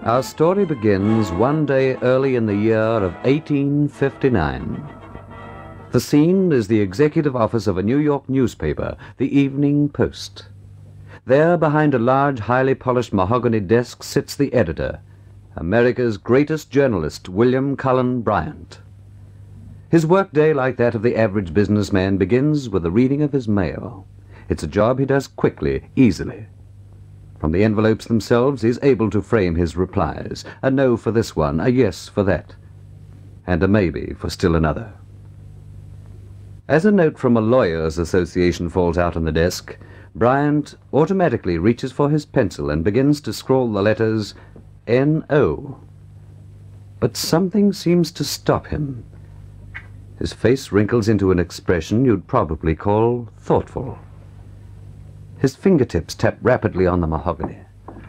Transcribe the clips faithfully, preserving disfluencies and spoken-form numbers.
Our story begins one day early in the year of eighteen fifty-nine. The scene is the executive office of a New York newspaper, the Evening Post. There, behind a large, highly polished mahogany desk, sits the editor, America's greatest journalist, William Cullen Bryant. His workday, like that of the average businessman, begins with the reading of his mail. It's a job he does quickly, easily. From the envelopes themselves, he's able to frame his replies. A no for this one, a yes for that, and a maybe for still another. As a note from a lawyers' association falls out on the desk, Bryant automatically reaches for his pencil and begins to scrawl the letters N O. But something seems to stop him. His face wrinkles into an expression you'd probably call thoughtful. His fingertips tap rapidly on the mahogany.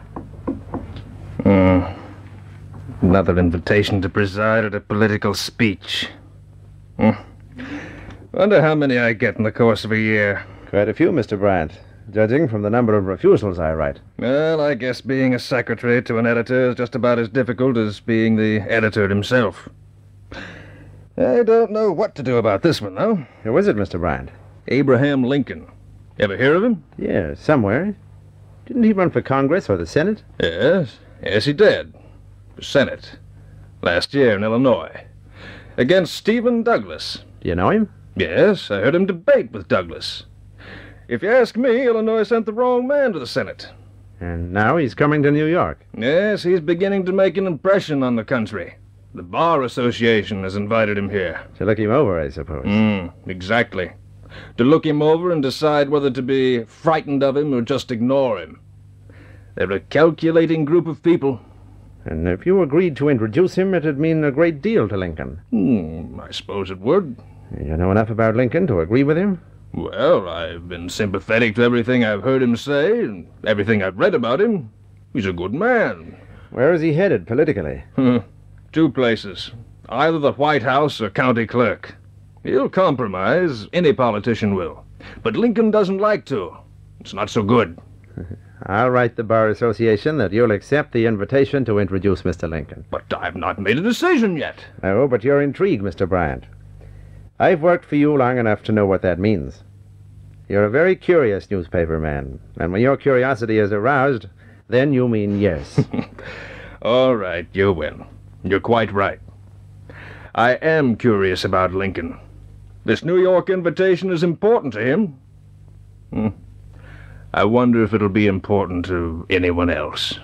Hmm. Another invitation to preside at a political speech. Hmm. Wonder how many I get in the course of a year. Quite a few, Mister Bryant, judging from the number of refusals I write. Well, I guess being a secretary to an editor is just about as difficult as being the editor himself. I don't know what to do about this one, though. Who is it, Mister Bryant? Abraham Lincoln. Ever hear of him? Yes, somewhere. Didn't he run for Congress or the Senate? Yes, yes he did. For Senate. Last year in Illinois. Against Stephen Douglas. Do you know him? Yes, I heard him debate with Douglas. If you ask me, Illinois sent the wrong man to the Senate. And now he's coming to New York. Yes, he's beginning to make an impression on the country. The Bar Association has invited him here. To look him over, I suppose. Mm, exactly. To look him over and decide whether to be frightened of him or just ignore him. They're a calculating group of people. And if you agreed to introduce him, it'd mean a great deal to Lincoln. Hmm, I suppose it would. You know enough about Lincoln to agree with him? Well, I've been sympathetic to everything I've heard him say and everything I've read about him. He's a good man. Where is he headed politically? Two places. Either the White House or county clerk. He'll compromise. Any politician will. But Lincoln doesn't like to. It's not so good. I'll write the Bar Association that you'll accept the invitation to introduce Mister Lincoln. But I've not made a decision yet. Oh, but you're intrigued, Mister Bryant. I've worked for you long enough to know what that means. You're a very curious newspaper man, and when your curiosity is aroused, then you mean yes. All right, you win. You're quite right. I am curious about Lincoln. This New York invitation is important to him. Hmm. I wonder if it'll be important to anyone else.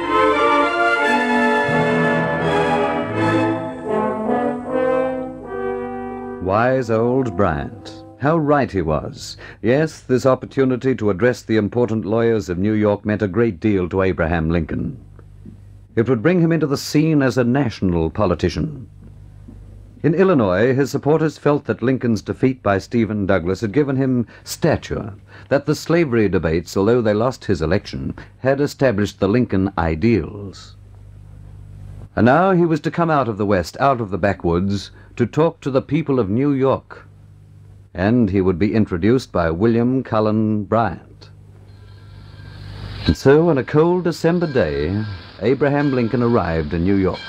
Wise old Bryant. How right he was. Yes, this opportunity to address the important lawyers of New York meant a great deal to Abraham Lincoln. It would bring him into the scene as a national politician. In Illinois, his supporters felt that Lincoln's defeat by Stephen Douglas had given him stature, that the slavery debates, although they lost his election, had established the Lincoln ideals. And now he was to come out of the West, out of the backwoods, to talk to the people of New York. And he would be introduced by William Cullen Bryant. And so, on a cold December day, Abraham Lincoln arrived in New York.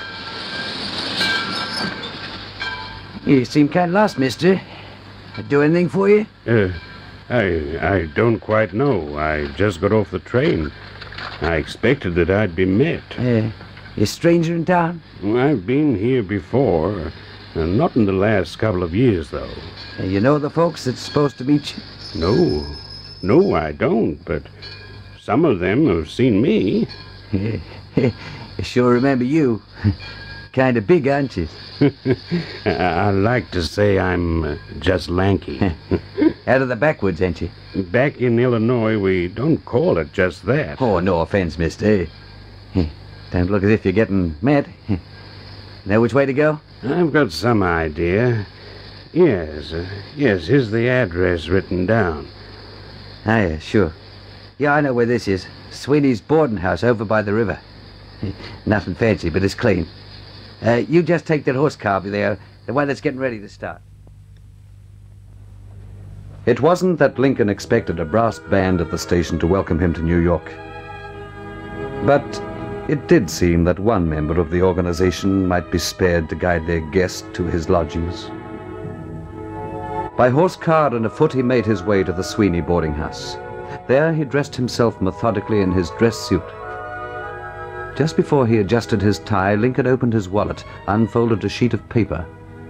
You seem kind of lost, mister. I do anything for you? Uh, I I don't quite know. I just got off the train. I expected that I'd be met. Uh, you a stranger in town? I've been here before. Uh, not in the last couple of years, though. Uh, you know the folks that's supposed to meet you? No. No, I don't, but some of them have seen me. I sure remember you. Kind of big, aren't you? I like to say I'm uh, just lanky. Out of the backwoods, ain't you? Back in Illinois, we don't call it just that. Oh, no offense, mister. Don't look as if you're getting met. Know which way to go? I've got some idea. Yes, uh, yes, here's the address written down. Ah, yeah, sure. Yeah, I know where this is. Sweeney's boarding house over by the river. Nothing fancy, but it's clean. Uh, you just take that horse car over there, the one that's getting ready to start. It wasn't that Lincoln expected a brass band at the station to welcome him to New York. But It did seem that one member of the organization might be spared to guide their guest to his lodgings. By horse car and afoot he made his way to the Sweeney boarding house. There he dressed himself methodically in his dress suit. Just before he adjusted his tie, Lincoln opened his wallet, unfolded a sheet of paper.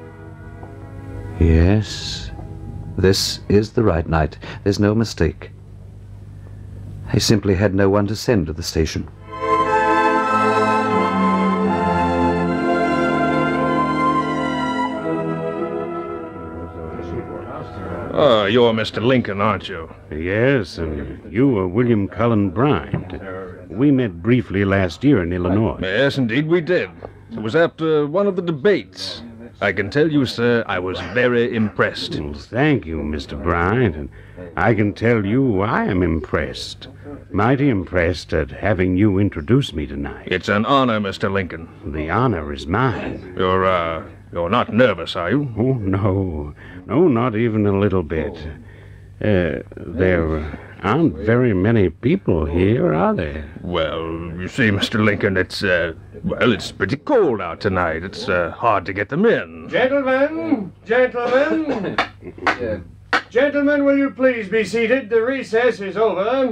Yes, this is the right night. There's no mistake. I simply had no one to send to the station. Oh, you're Mister Lincoln, aren't you? Yes, and you are William Cullen Bryant. We met briefly last year in Illinois. Yes, indeed we did. It was after one of the debates. I can tell you, sir, I was very impressed. Well, thank you, Mister Bryant, and I can tell you I am impressed. Mighty impressed at having you introduce me tonight. It's an honor, Mister Lincoln. The honor is mine. You're, uh, you're not nervous, are you? Oh, no. No, not even a little bit. Uh, there aren't very many people here, are there? Well, you see, Mister Lincoln, it's, uh, well, it's pretty cold out tonight. It's, uh, hard to get them in. Gentlemen, gentlemen, gentlemen, will you please be seated? The recess is over.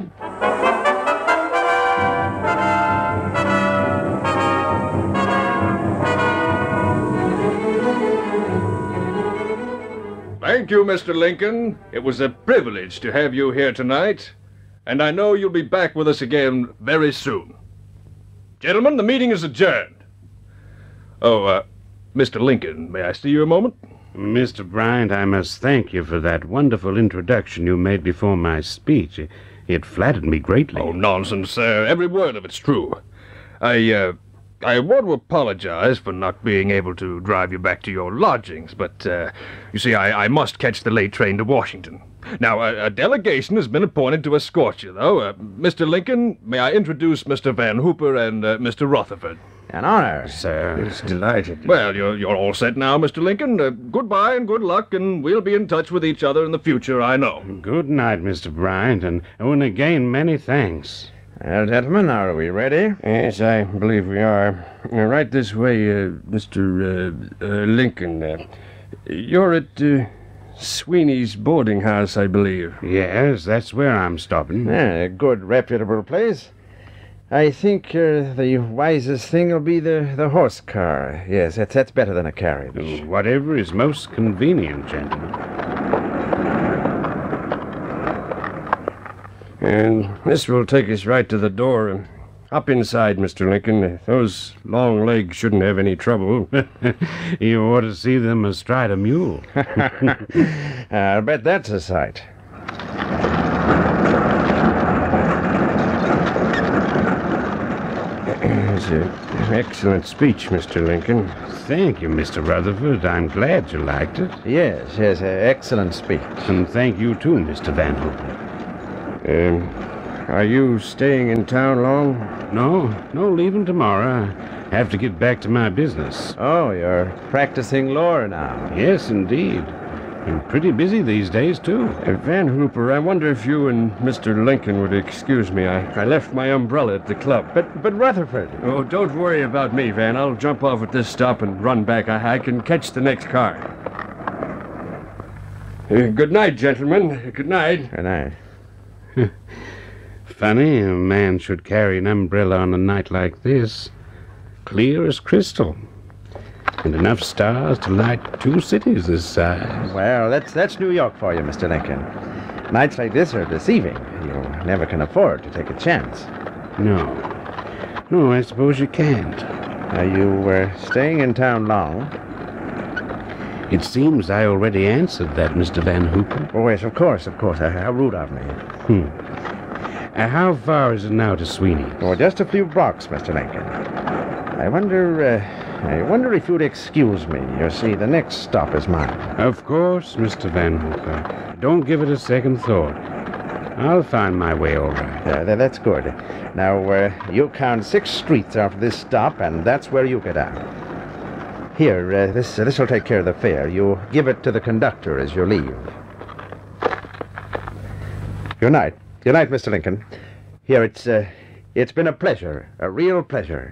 Thank you, Mister Lincoln. It was a privilege to have you here tonight, and I know you'll be back with us again very soon. Gentlemen, the meeting is adjourned. Oh, uh, Mister Lincoln, may I see you a moment? Mister Bryant, I must thank you for that wonderful introduction you made before my speech. It, it flattered me greatly. Oh, nonsense, sir. Every word of it's true. I, uh, I want to apologize for not being able to drive you back to your lodgings, but, uh, you see, I, I must catch the late train to Washington. Now, a, a delegation has been appointed to escort you, though. Uh, Mister Lincoln, may I introduce Mister Van Hooper and uh, Mister Rutherford? An honor. Sir, It's delighted. Well, you're, you're all set now, Mister Lincoln. Uh, goodbye and good luck, and we'll be in touch with each other in the future, I know. good night, Mister Bryant, and, oh, and again, many thanks. Well, gentlemen, are we ready? Yes, I believe we are. Uh, right this way, uh, Mister Uh, uh, Lincoln. Uh, you're at uh, Sweeney's boarding house, I believe. Yes, that's where I'm stopping. Yeah, a good, reputable place. I think uh, the wisest thing will be the, the horse car. Yes, that's, that's better than a carriage. Whatever is most convenient, gentlemen. And this will take us right to the door. Up inside, Mister Lincoln. Those long legs shouldn't have any trouble. You ought to see them astride a mule. I'll bet that's a sight. It's an excellent speech, Mister Lincoln. Thank you, Mister Rutherford. I'm glad you liked it. Yes, yes, uh, excellent speech. And thank you, too, Mister Van Hooper. Um, are you staying in town long? No, no leaving tomorrow. I have to get back to my business. Oh, you're practicing law now. Yes, indeed. I'm pretty busy these days, too. Uh, Van Hooper, I wonder if you and Mister Lincoln would excuse me. I, I left my umbrella at the club. But, but Rutherford. Oh, don't worry about me, Van. I'll jump off at this stop and run back. I, I can catch the next car. Uh, good night, gentlemen. Good night. Good night. Funny, a man should carry an umbrella on a night like this. Clear as crystal. And enough stars to light two cities this size. Well, that's that's New York for you, Mister Lincoln. Nights like this are deceiving. You never can afford to take a chance. No. No, I suppose you can't. Are you uh, staying in town long? It seems I already answered that, Mister Van Hooper. Oh, yes, of course, of course. How rude of me. Hmm. Uh, how far is it now to Sweeney? Oh, just a few blocks, Mister Lincoln. I wonder, uh, I wonder if you'd excuse me. You see, the next stop is mine. Of course, Mister Van Hooper. Don't give it a second thought. I'll find my way all right. Uh, th- that's good. Now, uh, you count six streets after this stop, and that's where you get out. Here, uh, this uh, this will take care of the fare. You give it to the conductor as you leave. Good night. Good night, Mister Lincoln. Here, it's uh, It's been a pleasure, a real pleasure.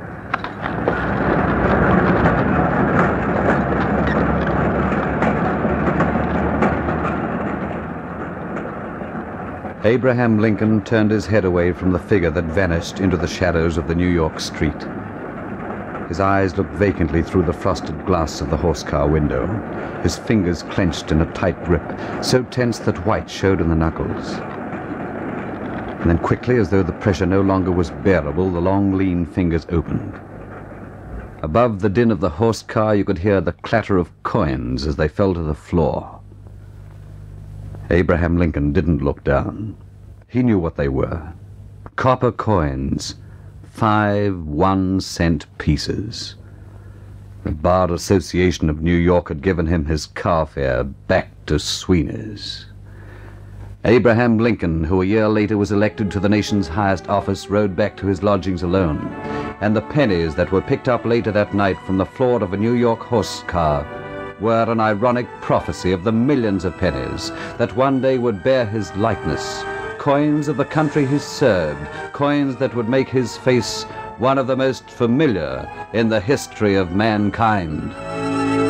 Abraham Lincoln turned his head away from the figure that vanished into the shadows of the New York street. His eyes looked vacantly through the frosted glass of the horse-car window, his fingers clenched in a tight grip, so tense that white showed in the knuckles. And then quickly, as though the pressure no longer was bearable, the long, lean fingers opened. Above the din of the horse-car, you could hear the clatter of coins as they fell to the floor. Abraham Lincoln didn't look down. He knew what they were. Copper coins. Five one-cent pieces. The Bar Association of New York had given him his car fare back to Sweeney's. Abraham Lincoln, who a year later was elected to the nation's highest office, rode back to his lodgings alone. And the pennies that were picked up later that night from the floor of a New York horse car were an ironic prophecy of the millions of pennies that one day would bear his likeness, coins of the country he served, coins that would make his face one of the most familiar in the history of mankind.